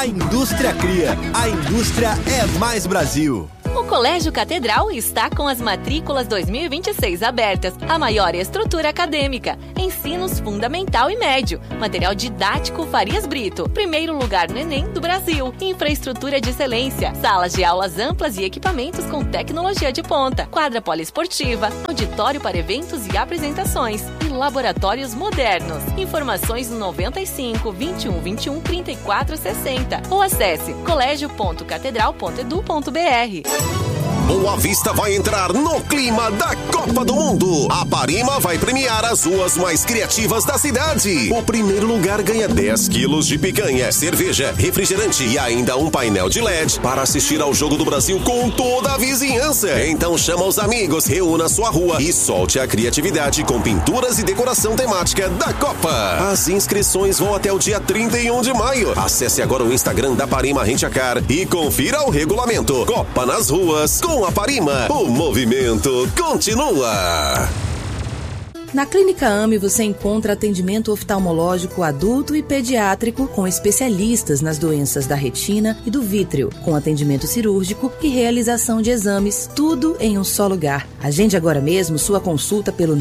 A indústria cria, a indústria é mais Brasil. O Colégio Catedral está com as matrículas 2026 abertas, a maior estrutura acadêmica, ensinos fundamental e médio, material didático Farias Brito, primeiro lugar no Enem do Brasil, infraestrutura de excelência, salas de aulas amplas e equipamentos com tecnologia de ponta, quadra poliesportiva, auditório para eventos e apresentações e laboratórios modernos. Informações no 95 21 21 34 60 ou acesse colégio.catedral.edu.br. Boa Vista vai entrar no clima da Copa do Mundo. A Parima vai premiar as ruas mais criativas da cidade. O primeiro lugar ganha 10 quilos de picanha, cerveja, refrigerante e ainda um painel de LED para assistir ao Jogo do Brasil com toda a vizinhança. Então chama os amigos, reúna sua rua e solte a criatividade com pinturas e decoração temática da Copa. As inscrições vão até o dia 31 de maio. Acesse agora o Instagram da Parima Rent-A-Car e confira o regulamento. Copa nas ruas com a Parima, o movimento continua. Na Clínica AME você encontra atendimento oftalmológico adulto e pediátrico com especialistas nas doenças da retina e do vítreo, com atendimento cirúrgico e realização de exames, tudo em um só lugar. Agende agora mesmo sua consulta pelo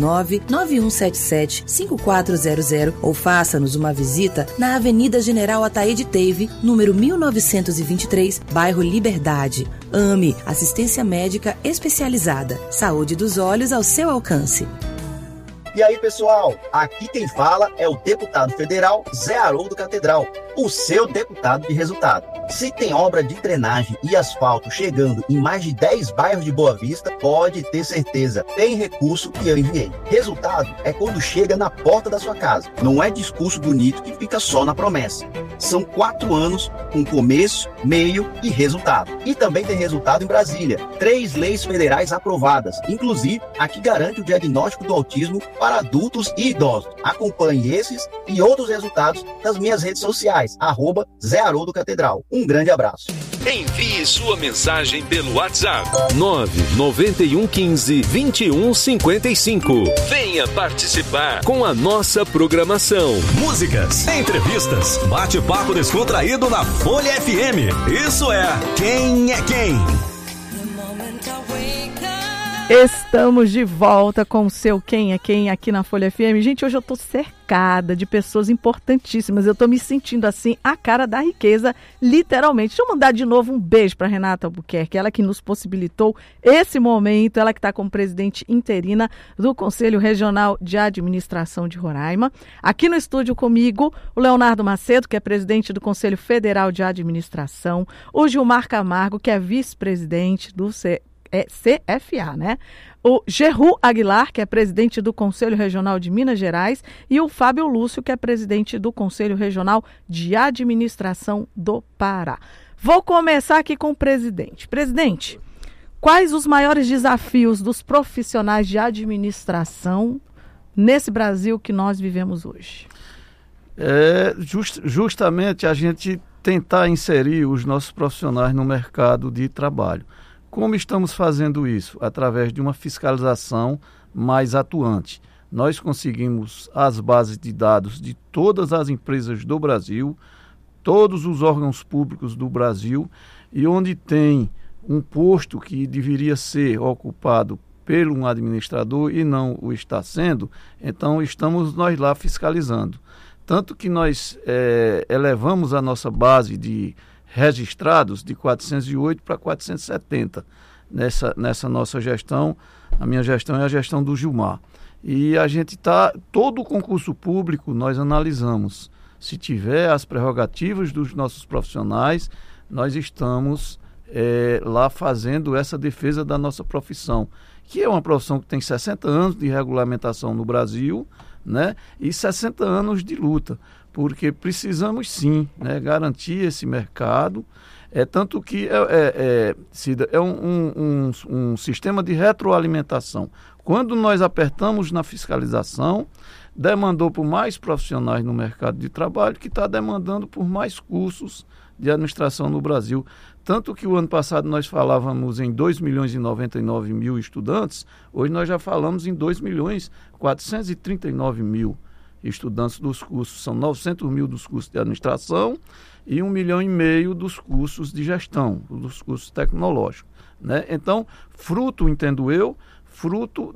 99177-5400 ou faça-nos uma visita na Avenida General Ataíde Teive, número 1923, bairro Liberdade. AME, assistência médica especializada. Saúde dos olhos ao seu alcance. E aí, pessoal, aqui quem fala é o deputado federal Zé Haroldo Catedral, o seu deputado de resultado. Se tem obra de drenagem e asfalto chegando em mais de 10 bairros de Boa Vista, pode ter certeza, tem recurso que eu enviei. Resultado é quando chega na porta da sua casa. Não é discurso bonito que fica só na promessa. São 4 anos com começo, meio e resultado. E também tem resultado em Brasília. 3 leis federais aprovadas, inclusive a que garante o diagnóstico do autismo para adultos e idosos. Acompanhe esses e outros resultados nas minhas redes sociais, @Zé Haroldo Catedral. Um grande abraço. Envie sua mensagem pelo WhatsApp 99115-2155. Venha participar com a nossa programação. Músicas, entrevistas, bate-papo descontraído na Folha FM. Isso é Quem é Quem? Estamos de volta com o seu Quem é Quem aqui na Folha FM. Gente, hoje eu tô cercada de pessoas importantíssimas. Eu tô me sentindo assim, a cara da riqueza, literalmente. Deixa eu mandar de novo um beijo para Renata Albuquerque, ela que nos possibilitou esse momento, ela que está como presidente interina do Conselho Regional de Administração de Roraima. Aqui no estúdio comigo, o Leonardo Macedo, que é presidente do Conselho Federal de Administração, o Gilmar Camargo, que é vice-presidente do CFA, né? O Geru Aguilar, que é presidente do Conselho Regional de Minas Gerais, e o Fábio Lúcio, que é presidente do Conselho Regional de Administração do Pará. Vou começar aqui com o presidente. Presidente, quais os maiores desafios dos profissionais de administração nesse Brasil que nós vivemos hoje? Justamente a gente tentar inserir os nossos profissionais no mercado de trabalho. Como estamos fazendo isso? Através de uma fiscalização mais atuante. Nós conseguimos as bases de dados de todas as empresas do Brasil, todos os órgãos públicos do Brasil, e onde tem um posto que deveria ser ocupado por um administrador e não o está sendo, então estamos nós lá fiscalizando. Tanto que nós elevamos a nossa base de registrados de 408 para 470 nessa nossa gestão. A minha gestão é a gestão do Gilmar. E a gente todo o concurso público nós analisamos. Se tiver as prerrogativas dos nossos profissionais, nós estamos lá fazendo essa defesa da nossa profissão, que é uma profissão que tem 60 anos de regulamentação no Brasil, né, e 60 anos de luta, porque precisamos sim, né, garantir esse mercado. Tanto que Cida, é um sistema de retroalimentação. Quando nós apertamos na fiscalização, demandou por mais profissionais no mercado de trabalho, que está demandando por mais cursos de administração no Brasil. Tanto que o ano passado nós falávamos em 2.099.000 estudantes, hoje nós já falamos em 2.439.000 estudantes dos cursos. São 900.000 dos cursos de administração e 1,5 milhão dos cursos de gestão, dos cursos tecnológicos, né? Então, entendo eu, fruto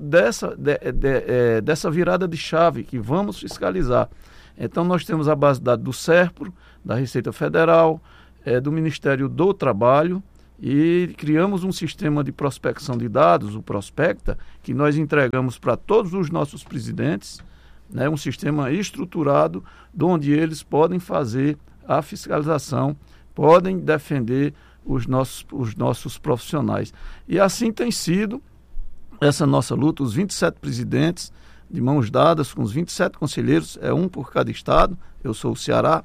dessa virada de chave que vamos fiscalizar. Então, nós temos a base de dados do SERPRO, da Receita Federal, do Ministério do Trabalho, e criamos um sistema de prospecção de dados, o Prospecta, que nós entregamos para todos os nossos presidentes, né, um sistema estruturado, onde eles podem fazer a fiscalização, podem defender os nossos profissionais. E assim tem sido essa nossa luta, os 27 presidentes, de mãos dadas com os 27 conselheiros, um por cada estado, eu sou o Ceará,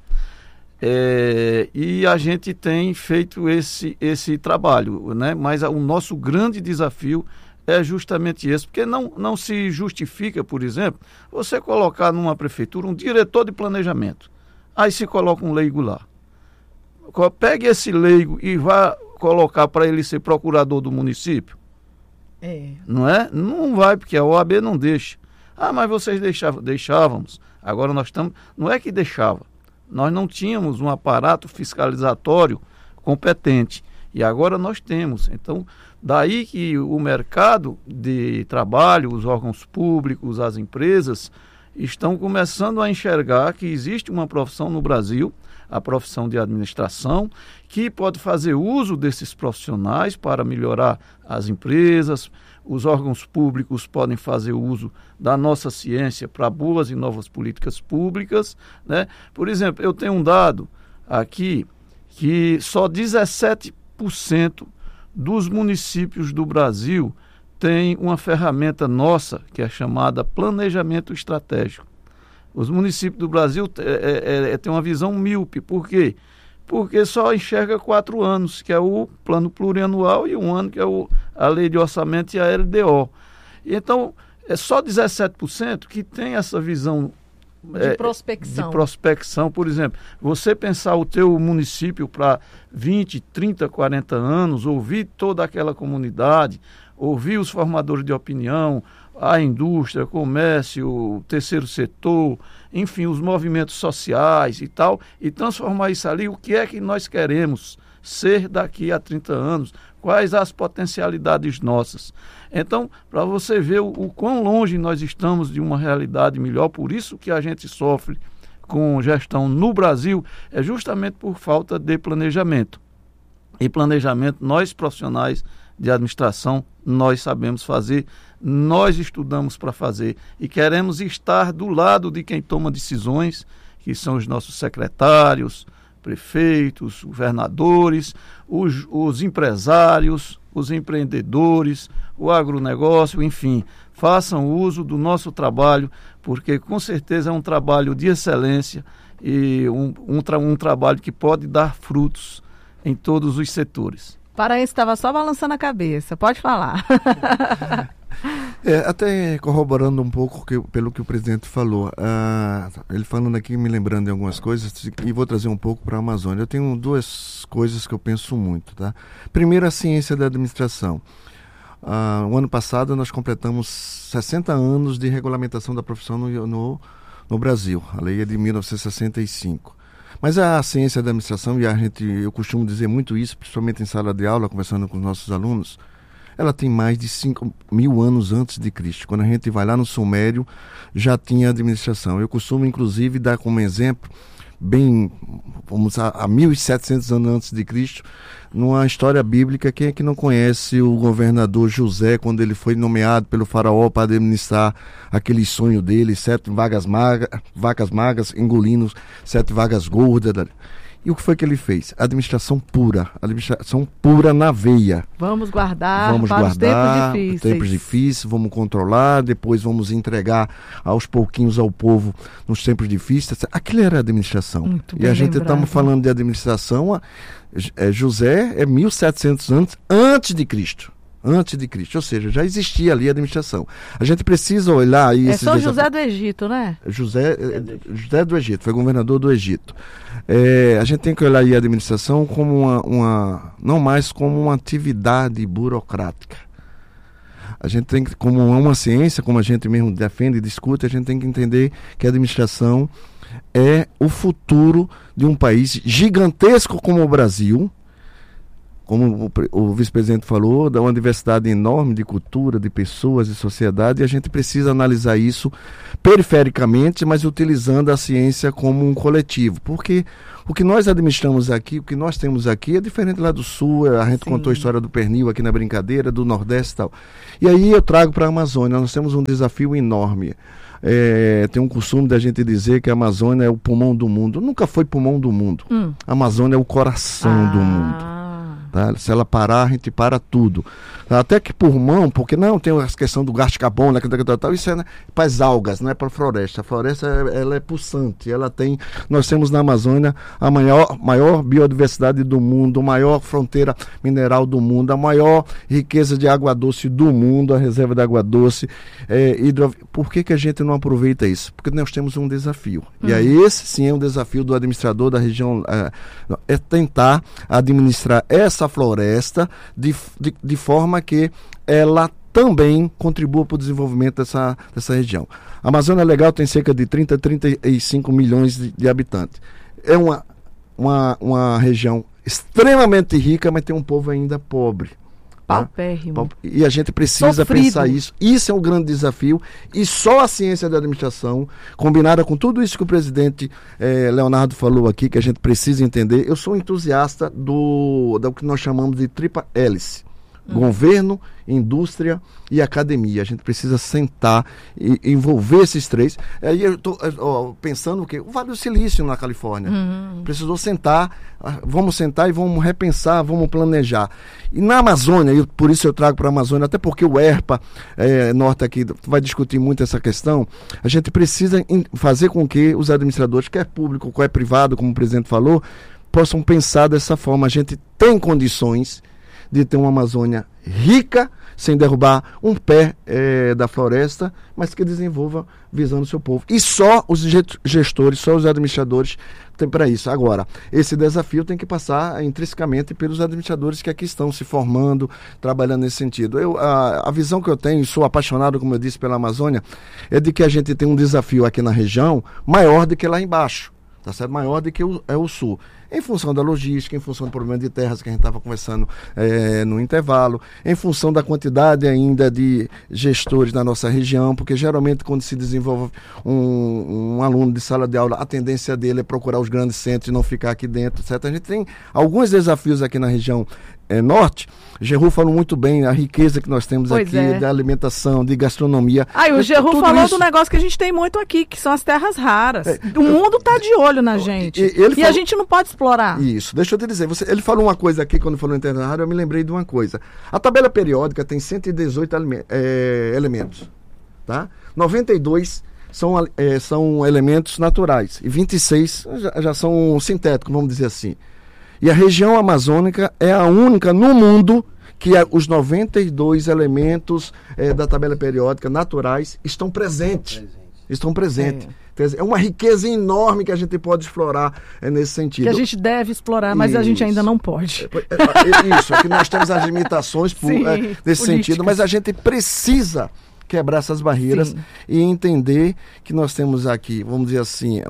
e a gente tem feito esse trabalho, né? Mas o nosso grande desafio é justamente esse, porque não se justifica, por exemplo, você colocar numa prefeitura um diretor de planejamento, aí se coloca um leigo lá. Pegue esse leigo e vá colocar para ele ser procurador do município. Não é? Não vai, porque a OAB não deixa. Mas vocês deixávamos. Agora nós estamos... Não é que deixava. Nós não tínhamos um aparato fiscalizatório competente. E agora nós temos. Então, daí que o mercado de trabalho, os órgãos públicos, as empresas, estão começando a enxergar que existe uma profissão no Brasil, a profissão de administração, que pode fazer uso desses profissionais para melhorar as empresas. Os órgãos públicos podem fazer uso da nossa ciência para boas e novas políticas públicas, né? Por exemplo, eu tenho um dado aqui que só 17% dos municípios do Brasil tem uma ferramenta nossa, que é chamada planejamento estratégico. Os municípios do Brasil têm uma visão míope. Por quê? Porque só enxerga 4 anos, que é o plano plurianual, e 1 ano, que é a lei de orçamento e a LDO. Então, é só 17% que tem essa visão de prospecção. De prospecção. Por exemplo, você pensar o teu município para 20, 30, 40 anos, ouvir toda aquela comunidade, ouvir os formadores de opinião, a indústria, comércio, o terceiro setor, enfim, os movimentos sociais e tal, e transformar isso ali, o que é que nós queremos ser daqui a 30 anos, quais as potencialidades nossas. Então, para você ver o quão longe nós estamos de uma realidade melhor, por isso que a gente sofre com gestão no Brasil, é justamente por falta de planejamento. E planejamento, nós profissionais de administração, nós sabemos fazer, nós estudamos para fazer e queremos estar do lado de quem toma decisões, que são os nossos secretários, prefeitos, governadores, os empresários, os empreendedores, o agronegócio, enfim, façam uso do nosso trabalho, porque com certeza é um trabalho de excelência e um trabalho que pode dar frutos em todos os setores. Paraense estava só balançando a cabeça, pode falar. Até corroborando um pouco pelo que o presidente falou, ele falando aqui, me lembrando de algumas coisas, e vou trazer um pouco para a Amazônia. Eu tenho 2 coisas que eu penso muito, tá? Primeiro, a ciência da administração. O ano passado nós completamos 60 anos de regulamentação da profissão no Brasil. A lei é de 1965. Mas a ciência da administração, eu costumo dizer muito isso, principalmente em sala de aula, conversando com os nossos alunos, ela tem mais de 5.000 anos antes de Cristo. Quando a gente vai lá no Sumério, já tinha administração. Eu costumo, inclusive, dar como exemplo, vamos a 1.700 anos antes de Cristo, numa história bíblica. Quem é que não conhece o governador José, quando ele foi nomeado pelo faraó para administrar aquele sonho dele, 7 vacas magras engolindo 7 vacas gordas? E o que foi que ele fez? Administração pura na veia. Vamos guardar para os tempos difíceis, vamos controlar, depois vamos entregar aos pouquinhos ao povo nos tempos difíceis. Aquilo era administração. Muito bem, e a gente estamos falando de administração, José é 1.700 anos antes de Cristo. Ou seja, já existia ali a administração. A gente precisa olhar aí... É São José do Egito, né? José do Egito, foi governador do Egito. A gente tem que olhar aí a administração como não mais como uma atividade burocrática. A gente tem que, como é uma ciência, como a gente mesmo defende e discute, a gente tem que entender que a administração é o futuro de um país gigantesco como o Brasil, como o vice-presidente falou, dá uma diversidade enorme de cultura, de pessoas, de sociedade, e a gente precisa analisar isso perifericamente, mas utilizando a ciência como um coletivo, porque o que nós administramos aqui, o que nós temos aqui é diferente lá do Sul, a gente contou a história do pernil aqui na brincadeira, do Nordeste e tal. E aí eu trago para a Amazônia, nós temos um desafio enorme. Tem um costume da gente dizer que a Amazônia é o pulmão do mundo. Nunca foi pulmão do mundo. A Amazônia é o coração do mundo. Tá? Se ela parar, a gente para tudo. Até que pulmão, porque não tem a questão do gás de carbono, isso é, né, para as algas, não é para a floresta. A floresta ela é pulsante. Nós temos na Amazônia a maior biodiversidade do mundo, a maior fronteira mineral do mundo, a maior riqueza de água doce do mundo, a reserva de água doce. Por que a gente não aproveita isso? Porque nós temos um desafio. E aí esse sim é um desafio do administrador da região, é tentar administrar essa floresta de forma que ela também contribua para o desenvolvimento dessa região. A Amazônia Legal tem cerca de 35 milhões de habitantes. É uma região extremamente rica, mas tem um povo ainda pobre. Paupérrimo. E a gente precisa pensar isso. Isso é um grande desafio. E só a ciência da administração, combinada com tudo isso que o presidente Leonardo falou aqui, que a gente precisa entender. Eu sou entusiasta do que nós chamamos de tríplice hélice. Governo, indústria e academia. A gente precisa sentar e envolver esses três. Aí eu estou pensando o Vale do Silício na Califórnia. Precisou sentar, vamos sentar e vamos repensar, vamos planejar. E na Amazônia, por isso eu trago para a Amazônia, até porque o ERPA Norte aqui vai discutir muito essa questão, a gente precisa fazer com que os administradores, quer público, quer privado, como o presidente falou, possam pensar dessa forma. A gente tem condições de ter uma Amazônia rica, sem derrubar um pé da floresta, mas que desenvolva visando o seu povo. E só os gestores, só os administradores têm para isso. Agora, esse desafio tem que passar intrinsecamente pelos administradores que aqui estão se formando, trabalhando nesse sentido. A visão que eu tenho, sou apaixonado, como eu disse, pela Amazônia, é de que a gente tem um desafio aqui na região maior do que lá embaixo. Tá certo? Maior do que o Sul, em função da logística, em função do problema de terras que a gente estava conversando no intervalo, em função da quantidade ainda de gestores na nossa região, porque geralmente quando se desenvolve um aluno de sala de aula, a tendência dele é procurar os grandes centros e não ficar aqui dentro, certo? A gente tem alguns desafios aqui na região norte. Geru falou muito bem a riqueza que nós temos aqui, da alimentação, de gastronomia. O Geru falou do negócio que a gente tem muito aqui, que são as terras raras. O mundo está de olho na gente. E a gente não pode explorar. Isso, deixa eu te dizer. Ele falou uma coisa aqui, quando falou em terra rara, eu me lembrei de uma coisa. A tabela periódica tem 118 elementos. Tá? 92 são elementos naturais e 26 já são sintéticos, vamos dizer assim. E a região amazônica é a única no mundo que os 92 elementos da tabela periódica naturais estão presentes. Estão presentes. É uma riqueza enorme que a gente pode explorar nesse sentido. Que a gente deve explorar, mas a gente ainda não pode. Isso, aqui nós temos as limitações nesse sentido, mas a gente precisa quebrar essas barreiras e entender que nós temos aqui, vamos dizer assim,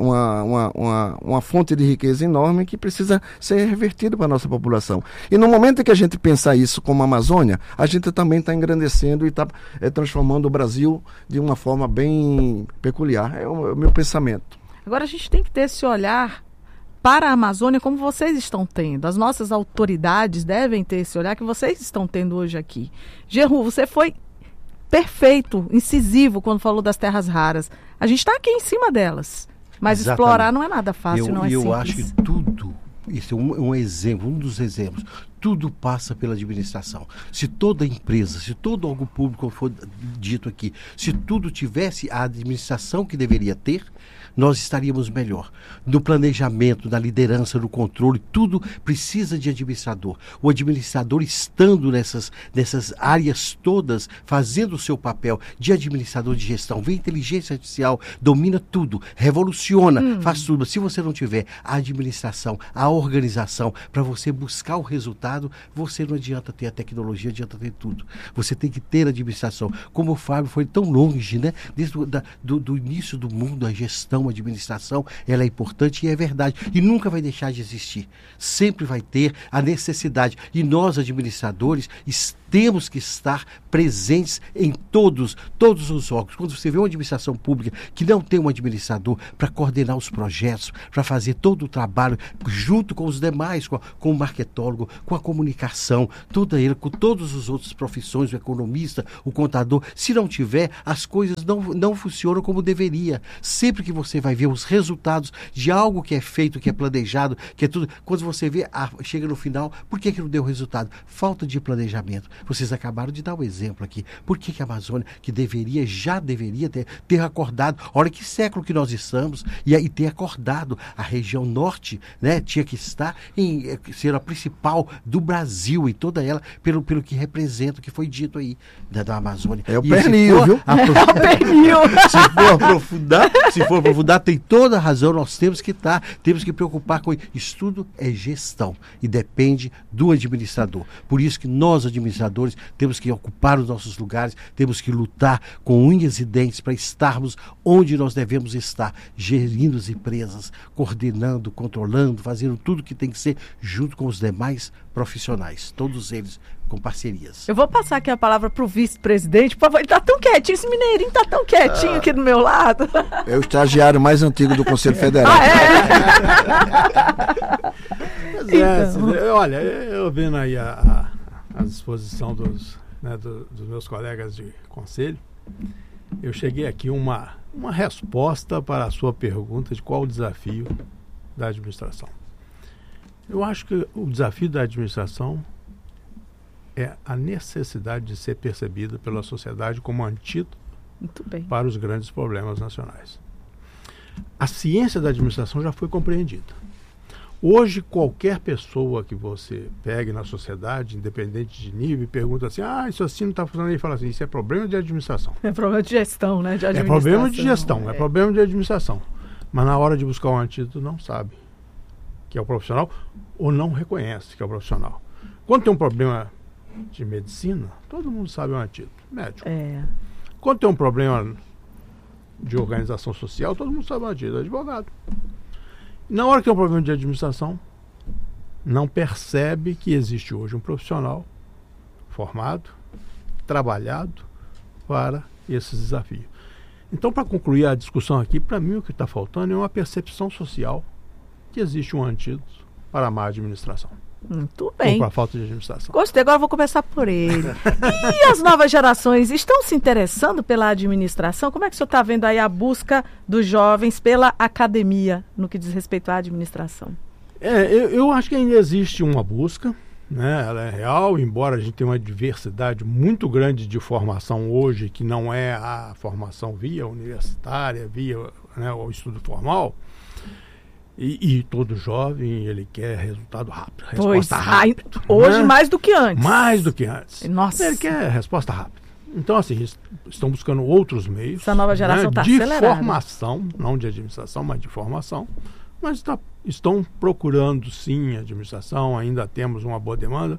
uma fonte de riqueza enorme que precisa ser revertida para a nossa população. E no momento em que a gente pensar isso como a Amazônia, a gente também está engrandecendo e está transformando o Brasil de uma forma bem peculiar. É o meu pensamento. Agora a gente tem que ter esse olhar para a Amazônia como vocês estão tendo. As nossas autoridades devem ter esse olhar que vocês estão tendo hoje aqui. Geru, você foi perfeito, incisivo quando falou das terras raras. A gente está aqui em cima delas, mas explorar não é nada fácil, não é simples. Eu acho que tudo, isso é um exemplo, um dos exemplos, tudo passa pela administração. Se toda empresa, se todo órgão público, como foi dito aqui, se tudo tivesse a administração que deveria ter, nós estaríamos melhor. No planejamento, na liderança, no controle, tudo precisa de administrador. O administrador estando nessas áreas todas, fazendo o seu papel de administrador de gestão, vem inteligência artificial, domina tudo, revoluciona, faz tudo. Se você não tiver a administração, a organização, para você buscar o resultado, você não adianta ter a tecnologia, adianta ter tudo. Você tem que ter a administração. Como o Fábio foi tão longe, né? Desde do início do mundo, a gestão, a administração, ela é importante e é verdade. E nunca vai deixar de existir. Sempre vai ter a necessidade. E nós, administradores, temos que estar presentes em todos os órgãos. Quando você vê uma administração pública que não tem um administrador para coordenar os projetos, para fazer todo o trabalho junto com os demais, com o marketólogo, com a comunicação, com todas as outras profissões, o economista, o contador, se não tiver, as coisas não funcionam como deveria. Sempre que você vai ver os resultados de algo que é feito, que é planejado, que é tudo, quando você vê, chega no final, por que não deu resultado? Falta de planejamento. Vocês acabaram de dar um exemplo aqui. Por que a Amazônia, que já deveria ter acordado, olha que século que nós estamos, e ter acordado, a região norte, né, tinha que estar ser a principal do Brasil, e toda ela, pelo que representa, o que foi dito aí, da Amazônia. É o pernil, viu? Se for aprofundar, tem toda a razão, nós temos que preocupar com isso. Estudo é gestão, e depende do administrador. Por isso que nós, administradores, temos que ocupar os nossos lugares, temos que lutar com unhas e dentes para estarmos onde nós devemos estar, gerindo as empresas, coordenando, controlando, fazendo tudo que tem que ser junto com os demais profissionais, todos eles com parcerias. Eu vou passar aqui a palavra para o vice-presidente, por favor. Ele está tão quietinho, esse mineirinho está tão quietinho aqui do meu lado. É o estagiário mais antigo do Conselho Federal. Olha, eu vendo aí a disposição dos meus colegas de conselho, eu cheguei aqui uma resposta para a sua pergunta de qual o desafio da administração. Eu acho que o desafio da administração é a necessidade de ser percebida pela sociedade como antídoto para os grandes problemas nacionais. A ciência da administração já foi compreendida. Hoje, qualquer pessoa que você pegue na sociedade, independente de nível, pergunta assim, isso assim não está funcionando, e fala assim, isso é problema de administração. É problema de gestão, né? De é problema de gestão, é problema de administração. Mas na hora de buscar um antídoto, não sabe que é o profissional, ou não reconhece que é o profissional. Quando tem um problema de medicina, todo mundo sabe o antídoto, médico. Quando tem um problema de organização social, todo mundo sabe o antídoto, advogado. Na hora que tem um problema de administração, não percebe que existe hoje um profissional formado, trabalhado para esses desafios. Então, para concluir a discussão aqui, para mim o que está faltando é uma percepção social que existe um antídoto para a má administração. Muito bem. Ou para a falta de administração. Gostei, agora vou começar por ele. E as novas gerações estão se interessando pela administração? Como é que o senhor está vendo aí a busca dos jovens pela academia no que diz respeito à administração? Eu acho que ainda existe uma busca, né? Ela é real, embora a gente tenha uma diversidade muito grande de formação hoje, que não é a formação via universitária, via o estudo formal. E todo jovem, ele quer resultado rápido, resposta rápida. Hoje, né? Mais do que antes. Mais do que antes. Nossa. Ele quer resposta rápida. Então, assim, estão buscando outros meios. Essa nova geração está acelerada. De formação, não de administração, mas de formação. Mas estão procurando, sim, administração. Ainda temos uma boa demanda.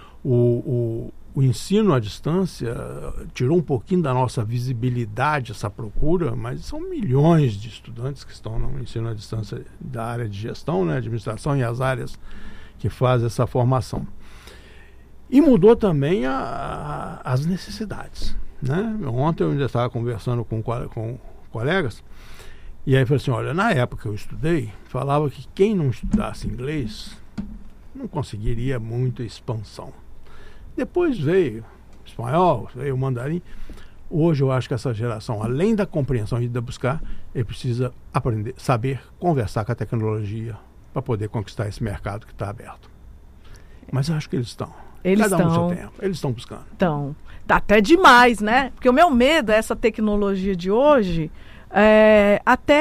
O ensino à distância tirou um pouquinho da nossa visibilidade essa procura, mas são milhões de estudantes que estão no ensino à distância da área de gestão, né, administração e as áreas que fazem essa formação. E mudou também as necessidades, né? Ontem eu ainda estava conversando com colegas, e aí falei assim, olha, na época que eu estudei, falava que quem não estudasse inglês não conseguiria muita expansão. Depois veio o espanhol, veio o mandarim. Hoje eu acho que essa geração, além da compreensão e da buscar, ele precisa aprender, saber conversar com a tecnologia para poder conquistar esse mercado que está aberto. Mas eu acho que eles estão. Cada um no seu tempo. Eles estão buscando. Então, tá até demais, né? Porque o meu medo é essa tecnologia de hoje, até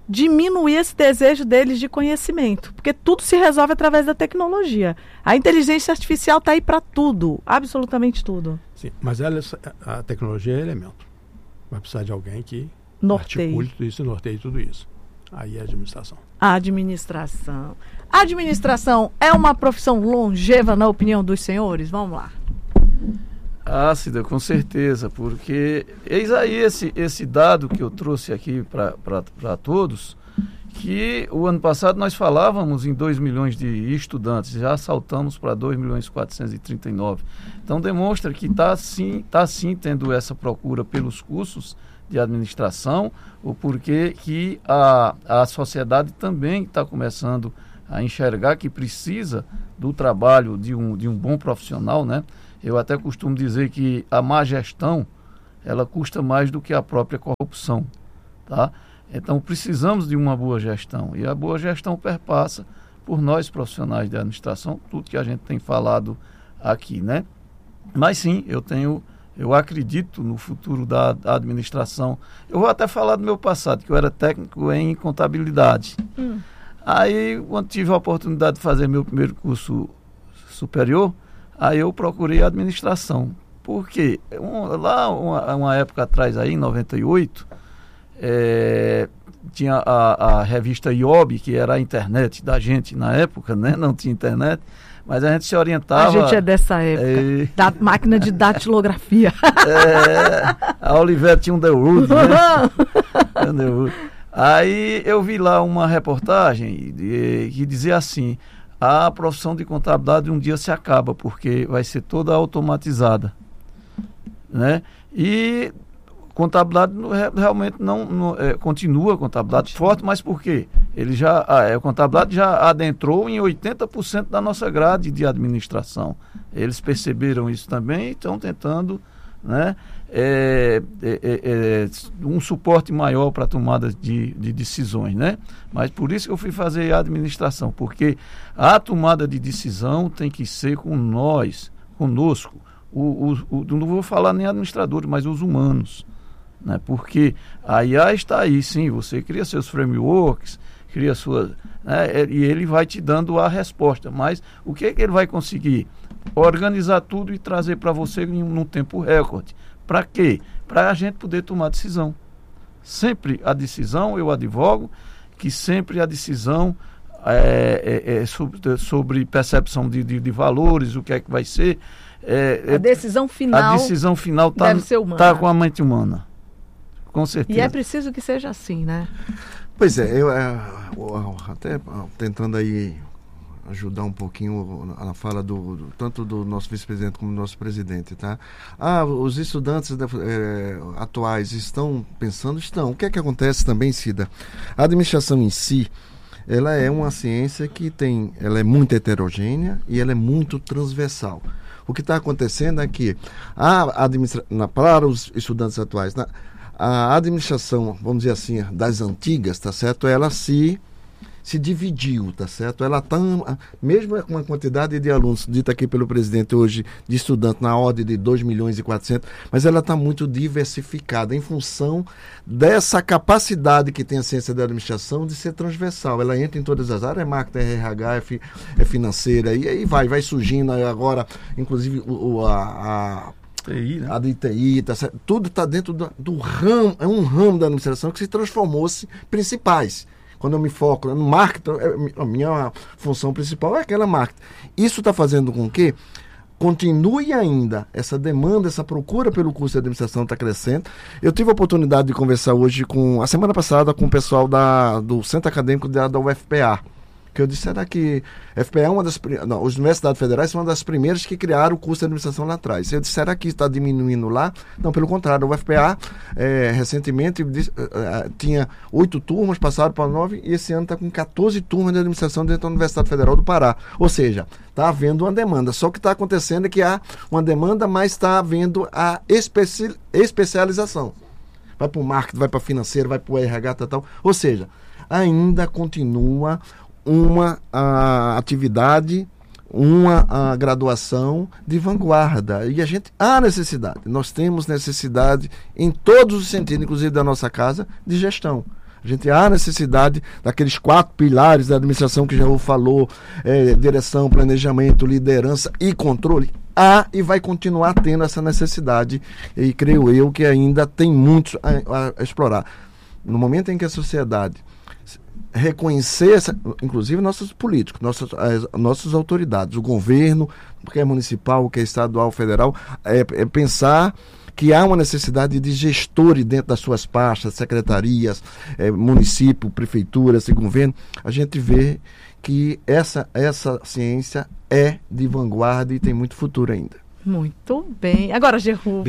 diminuir esse desejo deles de conhecimento, porque tudo se resolve através da tecnologia. A inteligência artificial está aí para tudo, absolutamente tudo. Sim, mas a tecnologia é elemento. Vai precisar de alguém que norteie articule tudo isso e norteie tudo isso. Aí é a administração. A administração. A administração é uma profissão longeva, na opinião dos senhores? Vamos lá. Cida, com certeza, porque eis aí esse dado que eu trouxe aqui para todos, que o ano passado nós falávamos em 2 milhões de estudantes, já saltamos para 2.439.000. Então demonstra que está sim tendo essa procura pelos cursos de administração, o porquê que a sociedade também está começando a enxergar que precisa do trabalho de um bom profissional, né? Eu até costumo dizer que a má gestão, ela custa mais do que a própria corrupção, tá? Então precisamos de uma boa gestão, e a boa gestão perpassa por nós profissionais de administração, tudo que a gente tem falado aqui, né? Mas sim, eu acredito no futuro da administração. Eu vou até falar do meu passado, que eu era técnico em contabilidade. Aí, quando tive a oportunidade de fazer meu primeiro curso superior, aí eu procurei a administração. Por quê? Uma época atrás, aí, em 98, tinha a revista IOB, que era a internet da gente na época, né? Não tinha internet, mas a gente se orientava... A gente é dessa época, da máquina de datilografia. A Olivetti tinha um The Wood, né? Aí eu vi lá uma reportagem que dizia assim: a profissão de contabilidade um dia se acaba, porque vai ser toda automatizada, né? E contabilidade realmente não continua a contabilidade forte, mas por quê? A contabilidade já adentrou em 80% da nossa grade de administração. Eles perceberam isso também e estão tentando, né, um suporte maior para a tomada de decisões, né? Mas por isso que eu fui fazer a administração, porque a tomada de decisão tem que ser conosco, não vou falar nem administradores, mas os humanos, né? Porque a IA está aí, sim, você cria seus frameworks, cria suas, né, e ele vai te dando a resposta, mas o que ele vai conseguir? Organizar tudo e trazer para você num tempo recorde. Para quê? Para a gente poder tomar decisão. Sempre a decisão, eu advogo, que sempre a decisão sobre percepção de valores, o que é que vai ser. A decisão final deve ser humana. Está com a mente humana. Com certeza. E é preciso que seja assim, né? Pois é, eu até tentando aí ajudar um pouquinho na fala tanto do nosso vice-presidente como do nosso presidente, tá? Os estudantes atuais estão pensando? Estão. O que é que acontece também, Cida? A administração em si, ela é uma ciência ela é muito heterogênea e ela é muito transversal. O que está acontecendo é que para os estudantes atuais, a administração, vamos dizer assim, das antigas, tá certo? Ela se dividiu, tá certo? Ela está, mesmo com a quantidade de alunos, dita aqui pelo presidente hoje, de estudantes na ordem de 2.400.000, mas ela está muito diversificada em função dessa capacidade que tem a ciência da administração de ser transversal. Ela entra em todas as áreas, é marketing, é RH, é financeira, e aí vai surgindo agora, inclusive TI, né? A de TI, tá certo? Tudo está dentro do ramo, é um ramo da administração que se transformou-se principais. Quando eu me foco no marketing, a minha função principal é aquela marketing. Isso está fazendo com que continue ainda essa demanda, essa procura pelo curso de administração está crescendo. Eu tive a oportunidade de conversar hoje a semana passada com o pessoal do Centro Acadêmico da UFPA. Que eu disse, será que FPA é as universidades federais são uma das primeiras que criaram o curso de administração lá atrás. Eu disse, será que está diminuindo lá? Não, pelo contrário, a UFPA recentemente tinha 8 turmas, passaram para 9, e esse ano está com 14 turmas de administração dentro da Universidade Federal do Pará. Ou seja, está havendo uma demanda. Só o que está acontecendo é que há uma demanda, mas está havendo a especialização. Vai para o marketing, vai para financeiro, vai para o RH, tal. Ou seja, ainda continua uma atividade, uma graduação de vanguarda. E há necessidade. Nós temos necessidade em todos os sentidos, inclusive da nossa casa, de gestão. A gente há necessidade daqueles 4 pilares da administração que já falou, direção, planejamento, liderança e controle. Há e vai continuar tendo essa necessidade, e creio eu que ainda tem muito a explorar. No momento em que a sociedade reconhecer, inclusive nossos políticos, nossas autoridades, o governo, que é municipal, que é estadual, federal, pensar que há uma necessidade de gestores dentro das suas pastas, secretarias, município, prefeituras e governo. A gente vê que essa ciência é de vanguarda e tem muito futuro ainda. Muito bem. Agora, Gerru,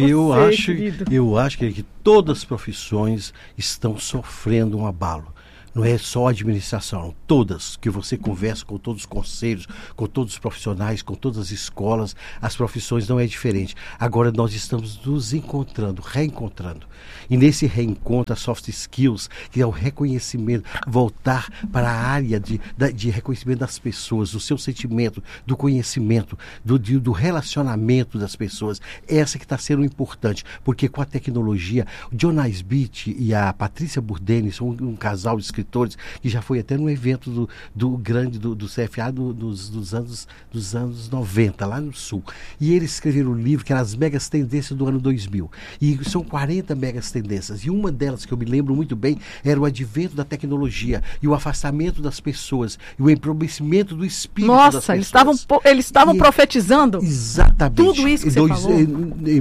eu acho que todas as profissões estão sofrendo um abalo. Não é só a administração, todas que você conversa com todos os conselhos, com todos os profissionais, com todas as escolas, as profissões não é diferente. Agora nós estamos nos encontrando, reencontrando. E nesse reencontro, a soft skills, que é o reconhecimento, voltar para a área de reconhecimento das pessoas, do seu sentimento, do conhecimento, do relacionamento das pessoas, essa que está sendo importante, porque com a tecnologia, o John Naisbitt e a Patrícia Burdenis, um casal de escritores, que já foi até no evento do CFA dos anos 90, lá no Sul. E eles escreveram um livro que era As Megas Tendências do ano 2000. E são 40 megas tendências. E uma delas, que eu me lembro muito bem, era o advento da tecnologia e o afastamento das pessoas e o empobreciimento do espírito das pessoas. Eles estavam profetizando exatamente tudo isso que você falou. Em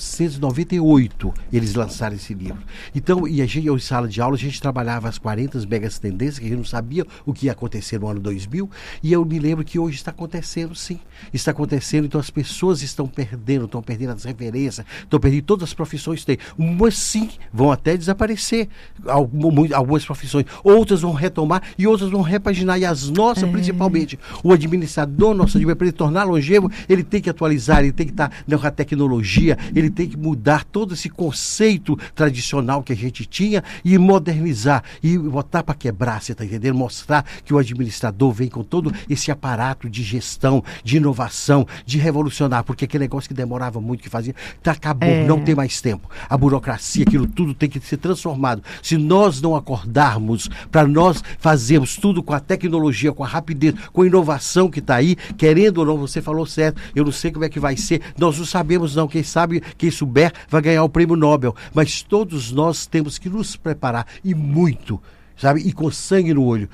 1998, eles lançaram esse livro. Então, em sala de aula, a gente trabalhava as 40 megas tendências, que a gente não sabia o que ia acontecer no ano 2000, e eu me lembro que hoje está acontecendo, sim. Está acontecendo, então as pessoas estão perdendo as referências, estão perdendo todas as profissões que têm. Umas, sim, vão até desaparecer, algumas profissões. Outras vão retomar e outras vão repaginar. E as nossas, principalmente, o administrador, para ele tornar longevo, ele tem que atualizar, ele tem que estar com a tecnologia, ele tem que mudar todo esse conceito tradicional que a gente tinha e modernizar, e botar para quebrar, você está entendendo? Mostrar que o administrador vem com todo esse aparato de gestão, de inovação, de revolucionar, porque aquele negócio que demorava muito, que fazia, acabou, não tem mais tempo. A burocracia, aquilo tudo tem que ser transformado. Se nós não acordarmos para nós fazermos tudo com a tecnologia, com a rapidez, com a inovação que está aí, querendo ou não, você falou certo, eu não sei como é que vai ser, nós não sabemos não, quem sabe, quem souber vai ganhar o prêmio Nobel, mas todos nós temos que nos preparar, e muito, sabe? E com sangue no olho.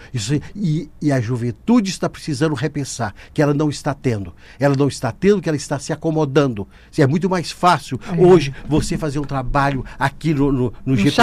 E a juventude está precisando repensar, que ela não está tendo. Ela não está tendo, que ela está se acomodando. É muito mais fácil hoje você fazer um trabalho aqui no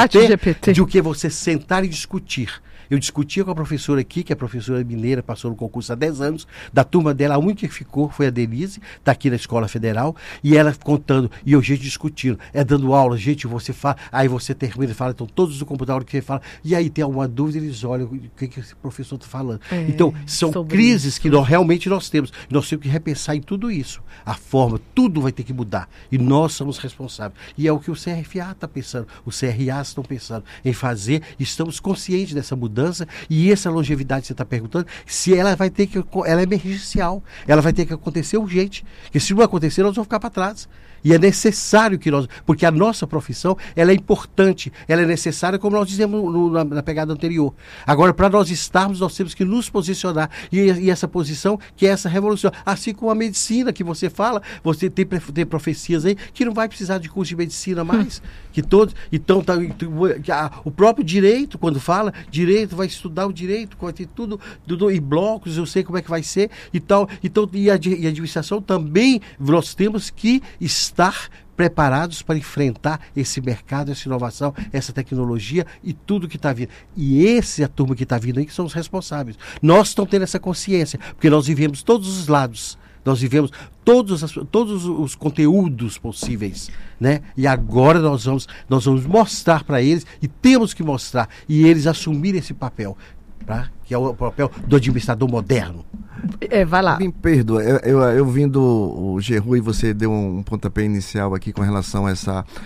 GPT do que você sentar e discutir. Eu discutia com a professora aqui, que é a professora mineira, passou no concurso há 10 anos, da turma dela, a única que ficou foi a Denise, está aqui na Escola Federal, e ela contando, e eu, gente, discutindo, dando aula, gente, você fala, aí você termina e fala, então todos do computador que você fala, e aí tem alguma dúvida, eles olham, o que esse professor está falando. Então, são crises que realmente nós temos que repensar em tudo isso, a forma, tudo vai ter que mudar, e nós somos responsáveis, e é o que o CRFA está pensando, os CRA estão pensando em fazer, estamos conscientes dessa mudança, e essa longevidade que você está perguntando, se ela vai ter que, ela é emergencial, ela vai ter que acontecer urgente, porque se não acontecer, nós vamos ficar para trás. E é necessário que nós, porque a nossa profissão, ela é importante, ela é necessária, como nós dizemos na pegada anterior. Agora, para nós estarmos, nós temos que nos posicionar, e essa posição, que é essa revolução, assim como a medicina que você fala, você tem profecias aí, que não vai precisar de curso de medicina mais, que todos, então, o próprio direito, quando fala, direito, vai estudar o direito, vai ter tudo em blocos, eu sei como é que vai ser, e tal, então, e a administração também, nós temos que estar preparados para enfrentar esse mercado, essa inovação, essa tecnologia e tudo que está vindo. E a turma que está vindo aí que são os responsáveis. Nós estamos tendo essa consciência, porque nós vivemos todos os lados. Nós vivemos todos os conteúdos possíveis, né? E agora nós vamos mostrar para eles, e temos que mostrar, e eles assumirem esse papel, que é o papel do administrador moderno. Vai lá. Me perdoa, eu vindo o Gerru, e você deu um pontapé inicial aqui com relação a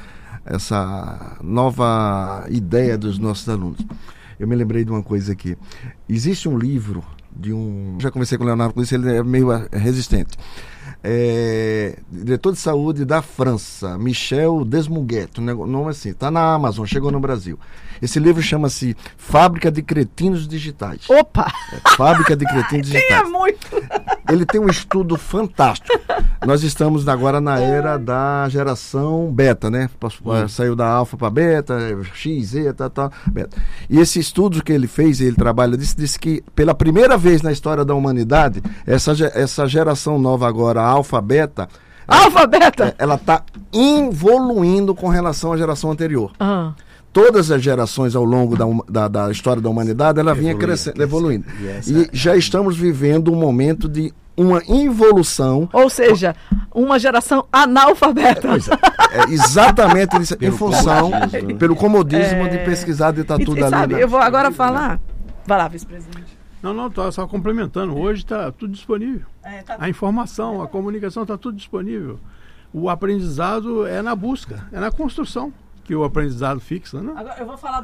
essa nova ideia dos nossos alunos. Eu me lembrei de uma coisa aqui. Existe um livro já conversei com o Leonardo com isso, ele é meio resistente. diretor de saúde da França, Michel Desmuguet, um nome assim, está na Amazon, chegou no Brasil. Esse livro chama-se Fábrica de Cretinos Digitais. Opa! Fábrica de Cretinos Digitais. Tem muito! Ele tem um estudo fantástico. Nós estamos agora na era da geração beta, né? Saiu da alfa para beta, X, Z, tal, beta. E esse estudo que ele fez, ele trabalha, disse que pela primeira vez na história da humanidade, essa geração nova agora, a alfa beta, ela está evoluindo com relação à geração anterior. Todas as gerações ao longo da história da humanidade, ela vinha crescendo, evoluindo. E já estamos vivendo um momento de uma involução. Ou seja, uma geração analfabeta. Exatamente isso, em função, pelo comodismo de pesquisar, de estar tudo ali. Sabe, eu vou agora falar. Vai lá, vice-presidente. Não, estou só complementando. Hoje está tudo disponível. A informação, a comunicação está tudo disponível. O aprendizado é na busca, é na construção que o aprendizado fixa, né? Agora eu vou falar